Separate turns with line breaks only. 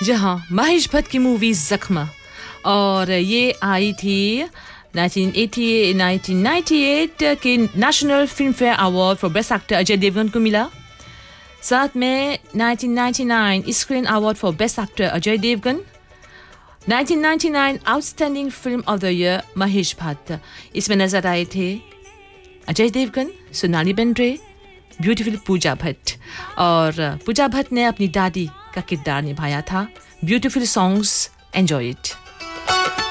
जहाँ महेश भट्ट की मूवी जख्म, और ये आई थी 1998 के national film fair award for best actor Ajay Devgan को मिला। साथ में 1999 screen award for best actor Ajay Devgan, 1999 outstanding film of the year Mahesh Bhatt. इसमें नजर आए थे अजय देवगन, सोनाली बेंद्रे, ब्यूटीफुल पूजा भट्ट, और पूजा भट्ट ने अपनी दादी का किरदार निभाया था। Beautiful songs, enjoy it.